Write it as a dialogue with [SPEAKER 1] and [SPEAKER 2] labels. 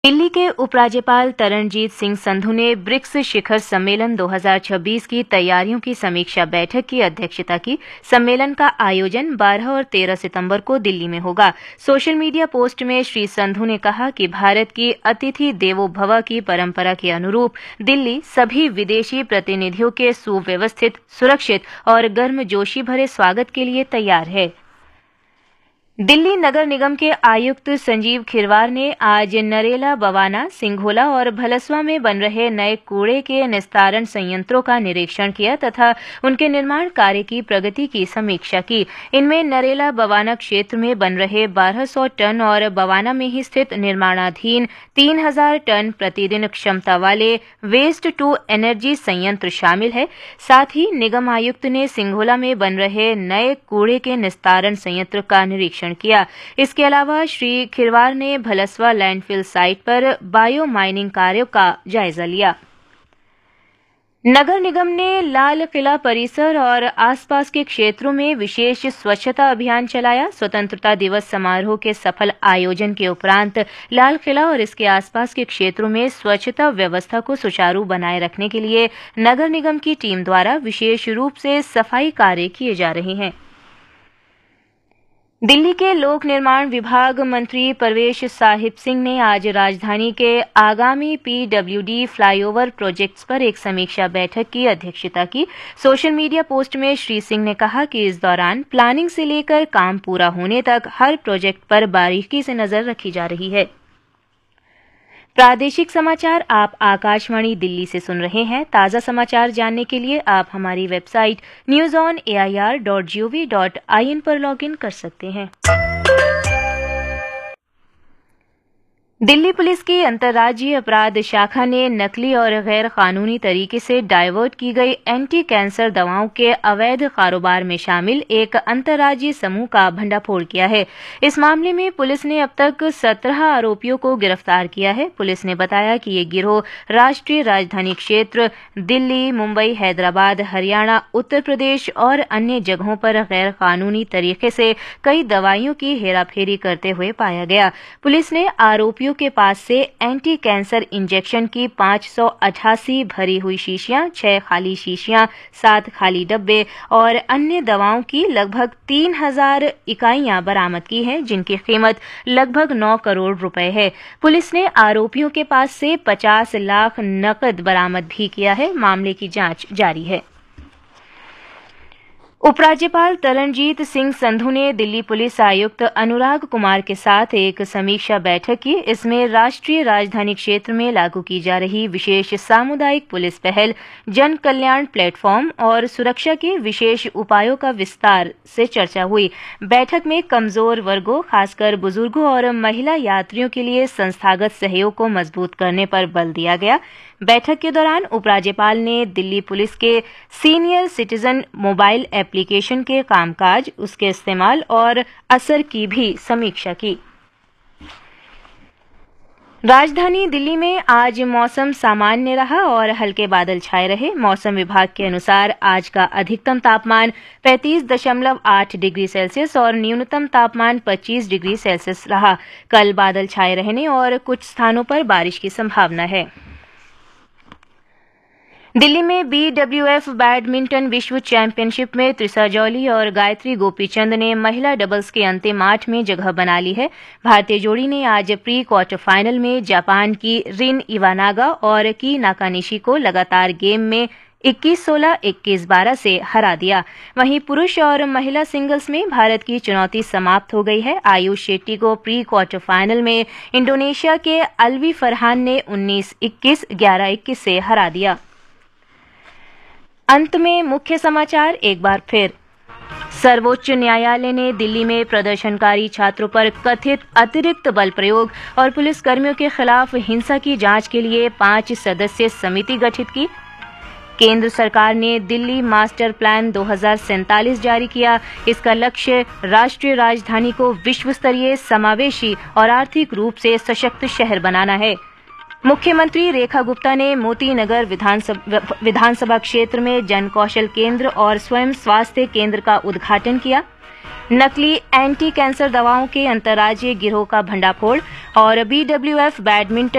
[SPEAKER 1] दिल्ली के उपराज्यपाल तरणजीत सिंह संधू ने ब्रिक्स शिखर सम्मेलन 2026 की तैयारियों की समीक्षा बैठक की अध्यक्षता की। सम्मेलन का आयोजन 12 और 13 सितंबर को दिल्ली में होगा। सोशल मीडिया पोस्ट में श्री संधू ने कहा कि भारत की अतिथि देवो भव की परंपरा के अनुरूप दिल्ली सभी विदेशी प्रतिनिधियों के सुव्यवस्थित, सुरक्षित और गर्मजोशी भरे स्वागत के लिए तैयार है। दिल्ली नगर निगम के आयुक्त संजीव खिरवार ने आज नरेला, बवाना, सिंघोला और भलसवा में बन रहे नए कूड़े के निस्तारण संयंत्रों का निरीक्षण किया तथा उनके निर्माण कार्य की प्रगति की समीक्षा की। इनमें नरेला, बवाना क्षेत्र में बन रहे 1200 टन और बवाना में ही स्थित निर्माणाधीन 3000 टन प्रतिदिन क्षमता वाले वेस्ट टू एनर्जी संयंत्र शामिल है। साथ ही निगम आयुक्त ने सिंघोला में बन रहे नए कूड़े के निस्तारण संयंत्र का निरीक्षण किया। इसके अलावा श्री खिरवार ने भलसवा लैंडफिल साइट पर बायो माइनिंग कार्यों का जायजा लिया। नगर निगम ने लाल किला परिसर और आसपास के क्षेत्रों में विशेष स्वच्छता अभियान चलाया। स्वतंत्रता दिवस समारोह के सफल आयोजन के उपरांत लाल किला और इसके आसपास के क्षेत्रों में स्वच्छता व्यवस्था को सुचारू बनाए रखने के लिए नगर निगम की टीम द्वारा विशेष रूप से सफाई कार्य किए जा रहे हैं। दिल्ली के लोक निर्माण विभाग मंत्री परवेश साहिब सिंह ने आज राजधानी के आगामी पीडब्ल्यूडी फ्लाईओवर प्रोजेक्ट्स पर एक समीक्षा बैठक की अध्यक्षता की। सोशल मीडिया पोस्ट में श्री सिंह ने कहा कि इस दौरान प्लानिंग से लेकर काम पूरा होने तक हर प्रोजेक्ट पर बारीकी से नजर रखी जा रही है। प्रादेशिक समाचार आप आकाशवाणी दिल्ली से सुन रहे हैं। ताज़ा समाचार जानने के लिए आप हमारी वेबसाइट newsonair.gov.in पर लॉगिन कर सकते हैं। दिल्ली पुलिस की अंतर्राज्यीय अपराध शाखा ने नकली और गैर कानूनी तरीके से डायवर्ट की गई एंटी कैंसर दवाओं के अवैध कारोबार में शामिल एक अंतर्राज्यीय समूह का भंडाफोड़ किया है। इस मामले में पुलिस ने अब तक 17 आरोपियों को गिरफ्तार किया है। पुलिस ने बताया कि ये गिरोह राष्ट्रीय राजधानी क्षेत्र दिल्ली, मुंबई, हैदराबाद, हरियाणा, उत्तर प्रदेश और अन्य जगहों पर गैर कानूनी तरीके से कई दवाइयों की हेराफेरी करते हुए पाया गया। पुलिस ने आरोपियों के पास से एंटी कैंसर इंजेक्शन की 588 भरी हुई शीशियां, 6 खाली शीशियां, 7 खाली डब्बे और अन्य दवाओं की लगभग 3000 इकाइयां बरामद की हैं, जिनकी कीमत लगभग 9 करोड़ रुपए है। पुलिस ने आरोपियों के पास से 50 लाख नकद बरामद भी किया है। मामले की जांच जारी है। उपराज्यपाल तरणजीत सिंह संधू ने दिल्ली पुलिस आयुक्त अनुराग कुमार के साथ एक समीक्षा बैठक की। इसमें राष्ट्रीय राजधानी क्षेत्र में लागू की जा रही विशेष सामुदायिक पुलिस पहल, जन कल्याण प्लेटफॉर्म और सुरक्षा के विशेष उपायों का विस्तार से चर्चा हुई। बैठक में कमजोर वर्गों, खासकर बुजुर्गों और महिला यात्रियों के लिए संस्थागत सहयोग को मजबूत करने पर बल दिया गया। बैठक के दौरान उपराज्यपाल ने दिल्ली पुलिस के सीनियर सिटीजन मोबाइल एप्लीकेशन के कामकाज, उसके इस्तेमाल और असर की भी समीक्षा की। राजधानी दिल्ली में आज मौसम सामान्य रहा और हल्के बादल छाए रहे। मौसम विभाग के अनुसार आज का अधिकतम तापमान 35.8 डिग्री सेल्सियस और न्यूनतम तापमान 25 डिग्री सेल्सियस रहा। कल बादल छाए रहने और कुछ स्थानों पर बारिश की संभावना है। दिल्ली में BWF बैडमिंटन विश्व चैंपियनशिप में त्रिसा जॉली और गायत्री गोपीचंद ने महिला डबल्स के अंतिम 8 में जगह बना ली है। भारतीय जोड़ी ने आज प्री क्वार्टर फाइनल में जापान की रिन इवानागा और की नाकानिशी को लगातार गेम में 21-16, 21-12 से हरा दिया। वहीं पुरुष और महिला सिंगल्स में भारत की चुनौती समाप्त हो गई है। आयुष शेट्टी को प्री क्वार्टर फाइनल में इंडोनेशिया के अलवी फरहान ने 19-21, 11-21 से हरा दिया। अंत में मुख्य समाचार एक बार फिर। सर्वोच्च न्यायालय ने दिल्ली में प्रदर्शनकारी छात्रों पर कथित अतिरिक्त बल प्रयोग और पुलिसकर्मियों के खिलाफ हिंसा की जांच के लिए 5 सदस्यीय समिति गठित की। केंद्र सरकार ने दिल्ली मास्टर प्लान 2047 जारी किया। इसका लक्ष्य राष्ट्रीय राजधानी को विश्व स्तरीय, समावेशी और आर्थिक रूप से सशक्त शहर बनाना है। मुख्यमंत्री रेखा गुप्ता ने मोती नगर विधानसभा क्षेत्र में जन कौशल केंद्र और स्वयं स्वास्थ्य केंद्र का उद्घाटन किया। नकली एंटी कैंसर दवाओं के अंतर्राज्यीय गिरोह का भंडाफोड़ और BWF बैडमिंटन